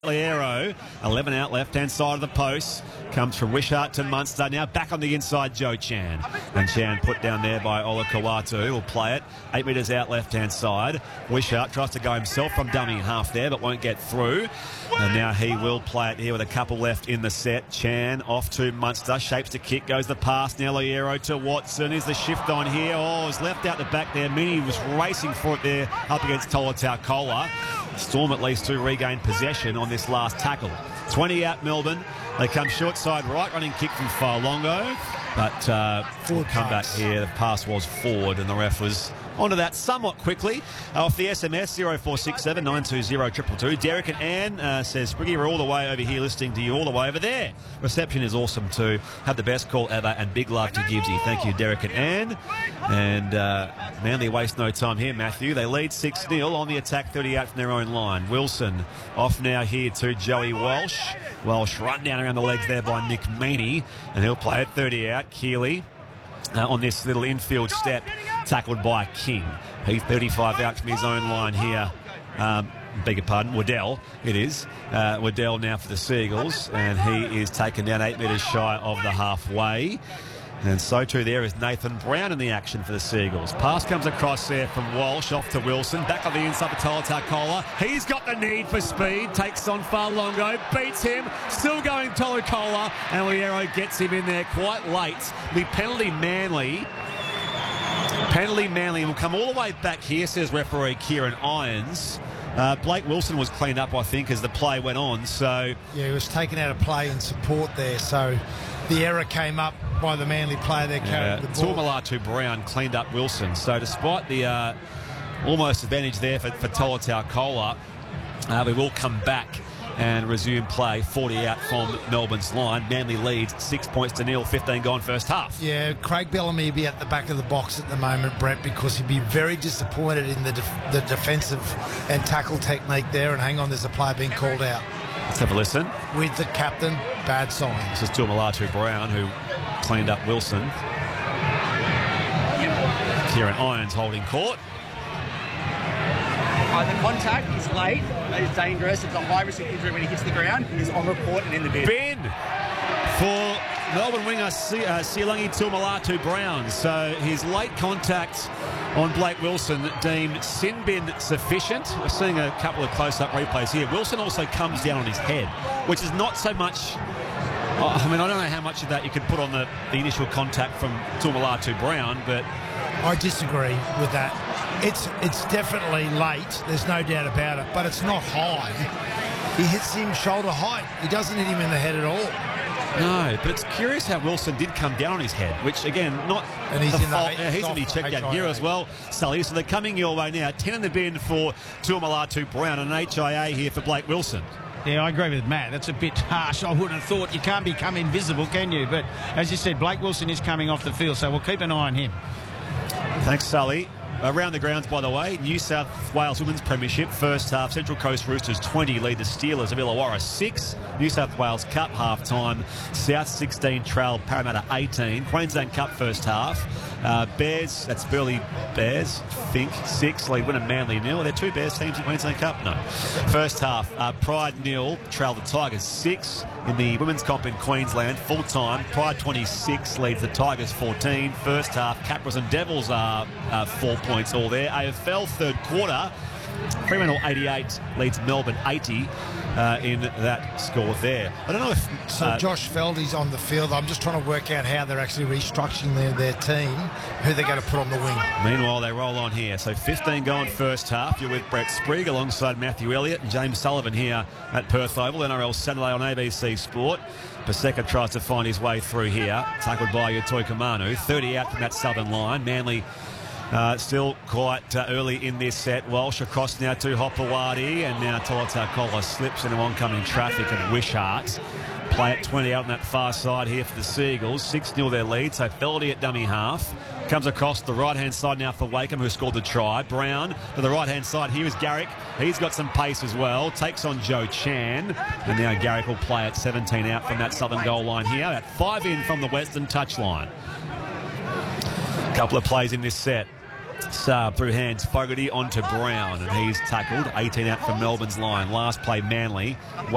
Liero, 11 out, left-hand side of the post. Comes from Wishart to Munster. Now back on the inside, Joe Chan. And Chan put down there by Ola Kawatu. Will play it. 8 metres out, left-hand side. Wishart tries to go himself from dummy half there, but won't get through. And now he will play it here with a couple left in the set. Chan off to Munster. Shapes the kick. Goes the pass. Now Liero to Watson. Is the shift on here? Oh, it's left out the back there. Mini was racing for it there up against Tolutau Kola. Storm at least to regain possession on this last tackle. 20 out Melbourne. They come short side right, running kick from Farlongo. But forward come back here. The pass was forward and the ref was onto that somewhat quickly. Off the SMS 0467 920 222. Derek and Ann says, Spriggy, we're all the way over here listening to you all the way over there. Reception is awesome too. Have the best call ever and big love to Gibbsy. Thank you, Derek and Ann. And Manly waste no time here, Matthew. They lead 6-0 on the attack, 38 from their own line. Wilson off now here to Joey Walsh. Walsh run down around the legs there by Nick Meaney. And he'll play it 30 out. Keeley on this little infield step, tackled by King. He's 35 out from his own line here. Beg your pardon, Waddell it is. Waddell now for the Seagulls, and he is taken down 8 metres shy of the halfway. And so too there is Nathan Brown in the action for the Seagulls. Pass comes across there from Walsh off to Wilson. Back on the inside for Tolutau Kola. He's got the need for speed. Takes on Farlongo. Beats him. Still going Tolu Kola. And Liero gets him in there quite late. The penalty Manly. Penalty Manly will come all the way back here, says referee Kieran Irons. Blake Wilson was cleaned up, I think, as the play went on. So yeah, he was taken out of play in support there. So the error came up by the Manly player there carrying the ball. Tuamulatu Brown cleaned up Wilson. So despite the almost advantage there for Tolutau Kola, we will come back and resume play. 40 out from Melbourne's line. Manly leads 6 points to nil, 15 gone first half. Yeah, Craig Bellamy will be at the back of the box at the moment, Brett, because he'd be very disappointed in the defensive and tackle technique there. And hang on, there's a player being called out. Let's have a listen. With the captain, bad sign. This is Tuamulatu Brown, who cleaned up Wilson. Kieran Irons holding court. The contact is late, it's dangerous, it's a high risk of injury when he hits the ground. He is on report and in the bin. Bin for Melbourne winger Sialangi Tuamulatu Brown. So his late contact on Blake Wilson deemed sin bin sufficient. We're seeing a couple of close-up replays here. Wilson also comes down on his head, which is not so much... I mean, I don't know how much of that you could put on the initial contact from Tuamulatu Brown, but... I disagree with that. It's definitely late, there's no doubt about it, but it's not high. He hits him shoulder height. He doesn't hit him in the head at all. No, but it's curious how Wilson did come down on his head, which, again, not and he's the in fault. He's going to be checked out here as well, Sully. So they're coming your way now. 10 in the bin for Tuamulatu Brown and an HIA here for Blake Wilson. Yeah, I agree with Matt. That's a bit harsh. I wouldn't have thought. You can't become invisible, can you? But as you said, Blake Wilson is coming off the field, so we'll keep an eye on him. Thanks, Sully. Around the grounds, by the way, New South Wales Women's Premiership, first half, Central Coast Roosters 20 lead the Steelers of Illawarra 6. New South Wales Cup half-time, South 16 trailed Parramatta 18. Queensland Cup first half, Bears, that's Burleigh Bears, I think, 6, lead Wynnum Manly 0. Are there two Bears teams in Queensland Cup? No. First half, Pride 0, trailed the Tigers 6. In the Women's Comp in Queensland, full-time, Pride 26 leads the Tigers 14. First half, Capras and Devils are 4 points all there. AFL third quarter, Fremantle 88 leads Melbourne 80 in that score there. I don't know if... So Josh Feldy's on the field. I'm just trying to work out how they're actually restructuring their team, who they're going to put on the wing. Meanwhile, they roll on here. So 15 gone first half. You're with Brett Sprigg alongside Matthew Elliott and James Sullivan here at Perth Oval. NRL Saturday on ABC Sport. Paseka tries to find his way through here. Tackled by Yatoi Kamanu. 30 out from that southern line. Manly... still quite early in this set. Walsh across now to Hopewadi, and now Tolutau Kola slips into oncoming traffic at Wishart. Play at 20 out on that far side here for the Seagulls. 6-0 their lead, so Feldy at dummy half. Comes across the right-hand side now for Wakeham, who scored the try. Brown to the right-hand side. Here is Garrick. He's got some pace as well. Takes on Joe Chan. And now Garrick will play at 17 out from that southern goal line here. At 5 in from the western touchline. A couple of plays in this set. Saab through hands, Fogarty onto Brown, and he's tackled. 18 out from Melbourne's line. Last play, Manly.